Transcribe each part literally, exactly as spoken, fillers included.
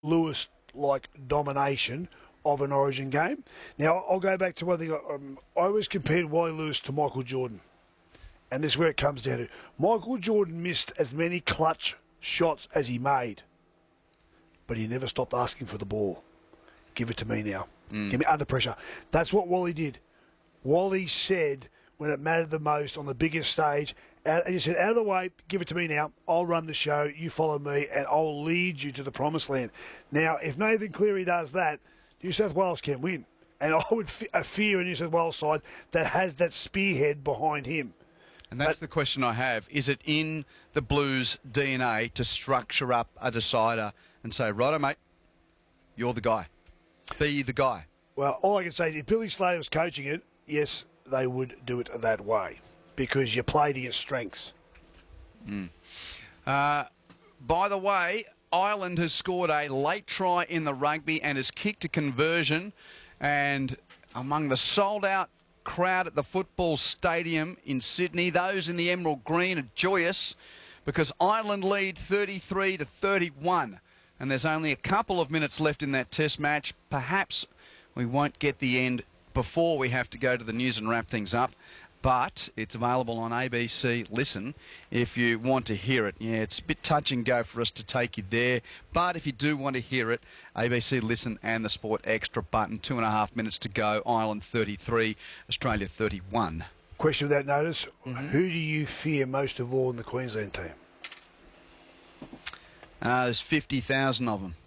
Lewis-like domination of an Origin game. Now, I'll go back to one thing. Um, I always compared Wally Lewis to Michael Jordan. And this is where it comes down to. Michael Jordan missed as many clutch shots as he made, but he never stopped asking for the ball. Give it to me now. Mm. Give me under pressure. That's what Wally did. Wally said when it mattered the most on the biggest stage, out, he said, out of the way, give it to me now. I'll run the show. You follow me, and I'll lead you to the promised land. Now, if Nathan Cleary does that, New South Wales can win. And I would fe- a fear a New South Wales side that has that spearhead behind him. And that's but, the question I have. Is it in the Blues' D N A to structure up a decider and say, righto, mate, you're the guy. Be the guy. Well, all I can say is if Billy Slater was coaching it, yes, they would do it that way because you play to your strengths. Mm. Uh, by the way, Ireland has scored a late try in the rugby and has kicked a conversion. And among the sold-out crowd at the football stadium in Sydney, those in the emerald green are joyous because Ireland lead thirty-three to thirty-one. And there's only a couple of minutes left in that test match. Perhaps we won't get the end before we have to go to the news and wrap things up. But it's available on A B C Listen if you want to hear it. Yeah, it's a bit touch and go for us to take you there. But if you do want to hear it, A B C Listen and the Sport Extra button. Two and a half minutes to go. Ireland thirty-three, Australia thirty-one. Question without notice. Mm-hmm. Who do you fear most of all in the Queensland team? Uh, there's fifty thousand of them.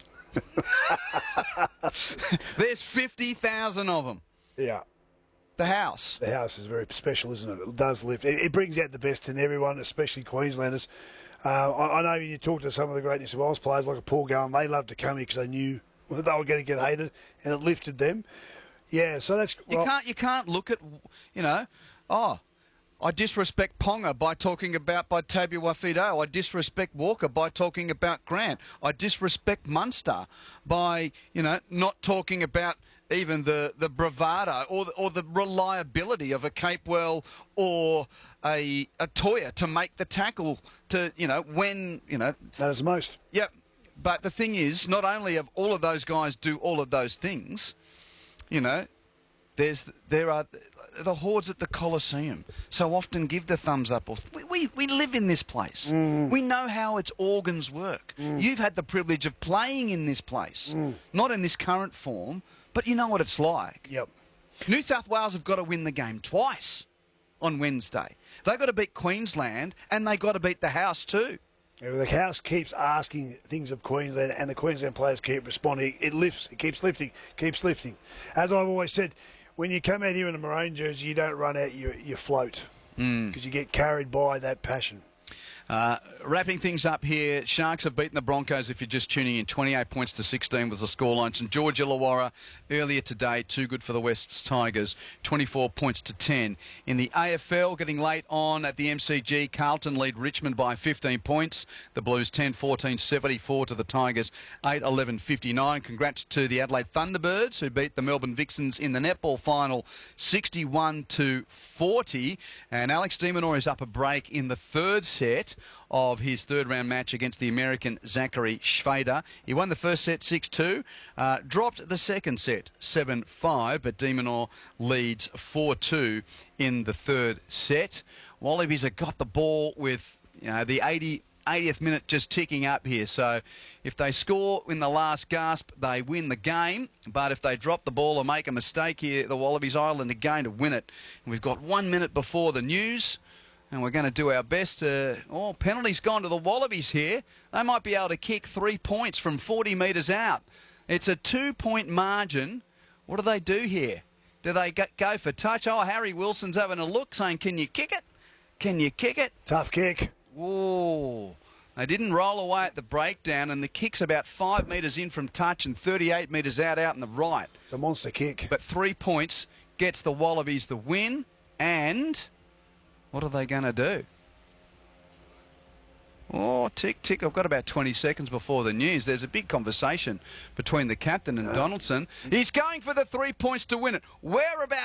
There's fifty thousand of them. Yeah. The house. The house is very special, isn't it? It does lift. It, it brings out the best in everyone, especially Queenslanders. Uh, I, I know when you talk to some of the great New South Wales players like a Paul Gallen, they loved to come here because they knew they were going to get hated, and it lifted them. Yeah, so that's... Well, you can't you can't look at, you know, oh, I disrespect Ponga by talking about by Tabuai-Fidow. I disrespect Walker by talking about Grant. I disrespect Munster by, you know, not talking about even the, the bravado or the, or the reliability of a Capewell or a, a Toya to make the tackle to, you know, when, you know... That is the most. Yep. But the thing is, not only have all of those guys do all of those things, you know, there's there are the hordes at the Coliseum so often give the thumbs up. We, we, we live in this place. Mm. We know how its organs work. Mm. You've had the privilege of playing in this place, mm. not in this current form, but you know what it's like. Yep. New South Wales have got to win the game twice on Wednesday. They've got to beat Queensland and they've got to beat the house too. Yeah, the house keeps asking things of Queensland and the Queensland players keep responding. It lifts. It keeps lifting. Keeps lifting. As I've always said, when you come out here in a maroon jersey, you don't run out, you, you float. Because mm. you get carried by that passion. Uh, wrapping things up here, Sharks have beaten the Broncos, if you're just tuning in, twenty-eight points to sixteen was the scoreline. St George Illawarra earlier today, too good for the West's Tigers, twenty-four points to ten. In the A F L, getting late on at the M C G, Carlton lead Richmond by fifteen points. The Blues ten fourteen seventy-four to the Tigers, eight eleven fifty-nine. Congrats to the Adelaide Thunderbirds, who beat the Melbourne Vixens in the netball final, sixty-one to forty. And Alex de Minaur is up a break in the third set of his third-round match against the American Zachary Schwader. He won the first set six two, uh, dropped the second set seven five, but de Minaur leads four two in the third set. Wallabies have got the ball with, you know, the eightieth minute just ticking up here. So if they score in the last gasp, they win the game. But if they drop the ball or make a mistake here, the Wallabies Ireland are going to win it. And we've got one minute before the news. And we're going to do our best to... Oh, penalty's gone to the Wallabies here. They might be able to kick three points from forty metres out. It's a two-point margin. What do they do here? Do they go for touch? Oh, Harry Wilson's having a look, saying, can you kick it? Can you kick it? Tough kick. Whoa. They didn't roll away at the breakdown, and the kick's about five metres in from touch and thirty-eight metres out, out in the right. It's a monster kick. But three points gets the Wallabies the win, and... what are they going to do? Oh, tick, tick. I've got about twenty seconds before the news. There's a big conversation between the captain and uh, Donaldson. He's going for the three points to win it. Where about